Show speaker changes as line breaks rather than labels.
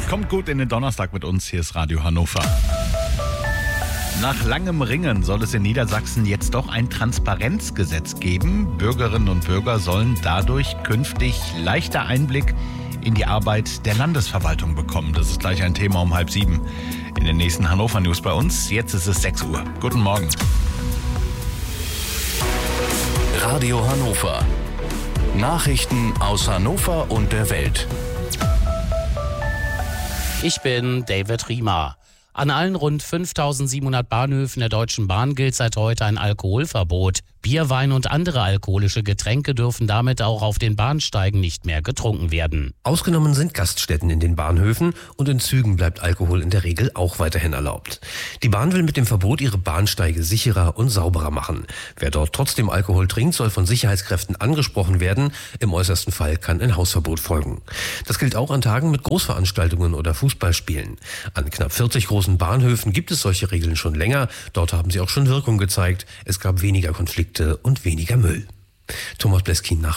Kommt gut in den Donnerstag mit uns, hier ist Radio Hannover. Nach langem Ringen soll es in Niedersachsen jetzt doch ein Transparenzgesetz geben. Bürgerinnen und Bürger sollen dadurch künftig leichter Einblick in die Arbeit der Landesverwaltung bekommen. Das ist gleich ein Thema um 6:30 in den nächsten Hannover News bei uns. Jetzt ist es 6 Uhr. Guten Morgen.
Radio Hannover. Nachrichten aus Hannover und der Welt.
Ich bin David Riemer. An allen rund 5.700 Bahnhöfen der Deutschen Bahn gilt seit heute ein Alkoholverbot. Bier, Wein und andere alkoholische Getränke dürfen damit auch auf den Bahnsteigen nicht mehr getrunken werden.
Ausgenommen sind Gaststätten in den Bahnhöfen und in Zügen bleibt Alkohol in der Regel auch weiterhin erlaubt. Die Bahn will mit dem Verbot ihre Bahnsteige sicherer und sauberer machen. Wer dort trotzdem Alkohol trinkt, soll von Sicherheitskräften angesprochen werden. Im äußersten Fall kann ein Hausverbot folgen. Das gilt auch an Tagen mit Großveranstaltungen oder Fußballspielen. An knapp 40 großen Bahnhöfen gibt es solche Regeln schon länger. Dort haben sie auch schon Wirkung gezeigt. Es gab weniger Konflikte und weniger Müll. Thomas Bleskin, Nachrichten.